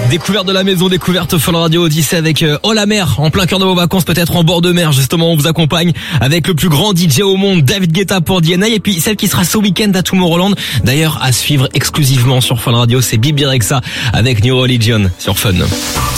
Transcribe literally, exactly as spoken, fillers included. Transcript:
Découverte de la maison, découverte Fun Radio Odyssée avec euh, Oh la mer, en plein cœur de vos vacances, peut-être en bord de mer. Justement, on vous accompagne avec le plus grand D J au monde, David Guetta pour D N A, et puis celle qui sera ce week-end à Tomorrowland. D'ailleurs, à suivre exclusivement sur Fun Radio, c'est Bebe Rexha avec New Religion sur Fun.